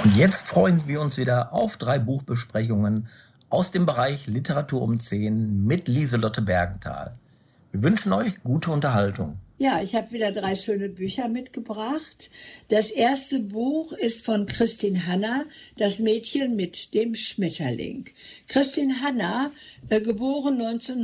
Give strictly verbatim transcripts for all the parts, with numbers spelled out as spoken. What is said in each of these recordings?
Und jetzt freuen wir uns wieder auf drei Buchbesprechungen aus dem Bereich Literatur um zehn mit Lieselotte Bergenthal. Wir wünschen euch gute Unterhaltung. Ja, ich habe wieder drei schöne Bücher mitgebracht. Das erste Buch ist von Kristin Hanna, Das Mädchen mit dem Schmetterling. Kristin Hanna, äh, geboren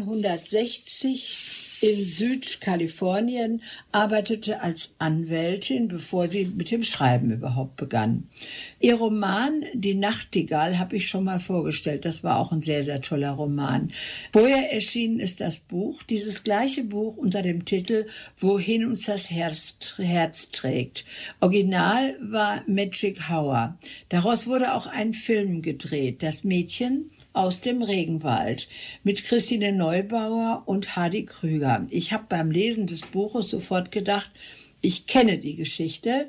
neunzehnhundertsechzig in Südkalifornien, arbeitete als Anwältin, bevor sie mit dem Schreiben überhaupt begann. Ihr Roman Die Nachtigall habe ich schon mal vorgestellt. Das war auch ein sehr, sehr toller Roman. Vorher erschienen ist das Buch, dieses gleiche Buch unter dem Titel Wohin uns das Herz, Herz trägt. Original war Magic Hour. Daraus wurde auch ein Film gedreht, Das Mädchen aus dem Regenwald, mit Christine Neubauer und Hardy Krüger. Ich habe beim Lesen des Buches sofort gedacht, ich kenne die Geschichte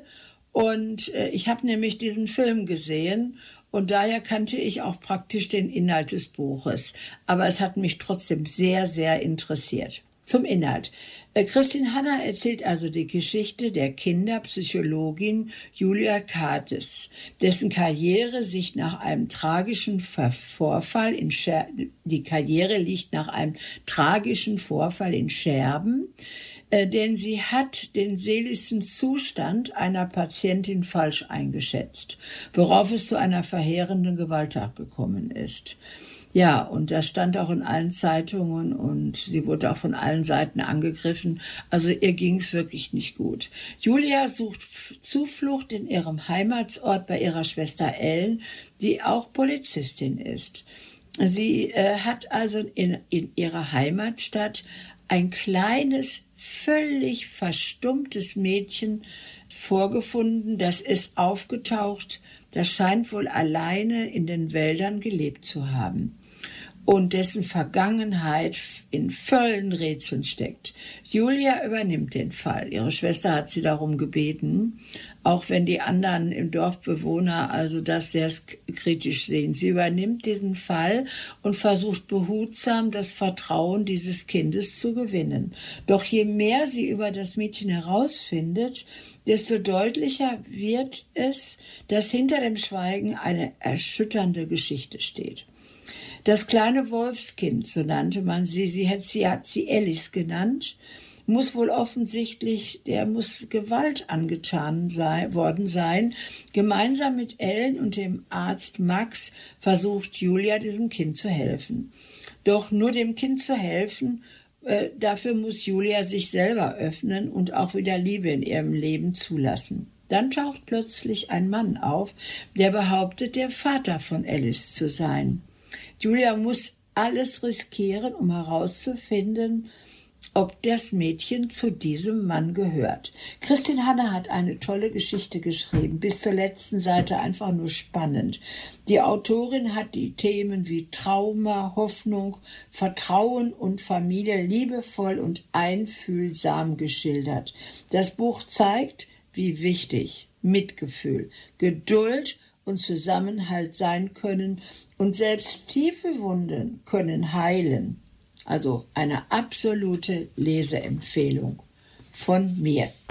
und äh, ich habe nämlich diesen Film gesehen und daher kannte ich auch praktisch den Inhalt des Buches. Aber es hat mich trotzdem sehr, sehr interessiert. Zum Inhalt. Kristin Hanna erzählt also die Geschichte der Kinderpsychologin Julia Kates, dessen Karriere sich nach einem tragischen Vorfall in Scher- die Karriere liegt nach einem tragischen Vorfall in Scherben, äh, denn sie hat den seelischen Zustand einer Patientin falsch eingeschätzt, worauf es zu einer verheerenden Gewalttat gekommen ist. Ja, und das stand auch in allen Zeitungen und sie wurde auch von allen Seiten angegriffen. Also ihr ging's wirklich nicht gut. Julia sucht Zuflucht in ihrem Heimatsort bei ihrer Schwester Ellen, die auch Polizistin ist. Sie äh, hat also in, in ihrer Heimatstadt ein kleines, völlig verstummtes Mädchen vorgefunden. Das ist aufgetaucht. Das scheint wohl alleine in den Wäldern gelebt zu haben und dessen Vergangenheit in vollen Rätseln steckt. Julia übernimmt den Fall. Ihre Schwester hat sie darum gebeten, auch wenn die anderen im Dorfbewohner also das sehr kritisch sehen. Sie übernimmt diesen Fall und versucht behutsam das Vertrauen dieses Kindes zu gewinnen. Doch je mehr sie über das Mädchen herausfindet, desto deutlicher wird es, dass hinter dem Schweigen eine erschütternde Geschichte steht. Das kleine Wolfskind, so nannte man sie, sie hat sie, hat sie Alice genannt, muss wohl offensichtlich, der muss Gewalt angetan sei, worden sein. Gemeinsam mit Ellen und dem Arzt Max versucht Julia diesem Kind zu helfen. Doch nur dem Kind zu helfen, äh, dafür muss Julia sich selber öffnen und auch wieder Liebe in ihrem Leben zulassen. Dann taucht plötzlich ein Mann auf, der behauptet, der Vater von Alice zu sein. Julia muss alles riskieren, um herauszufinden, ob das Mädchen zu diesem Mann gehört. Kristin Hanna hat eine tolle Geschichte geschrieben, bis zur letzten Seite einfach nur spannend. Die Autorin hat die Themen wie Trauma, Hoffnung, Vertrauen und Familie liebevoll und einfühlsam geschildert. Das Buch zeigt, wie wichtig Mitgefühl, Geduld und Zusammenhalt sein können und selbst tiefe Wunden können heilen. Also eine absolute Leseempfehlung von mir.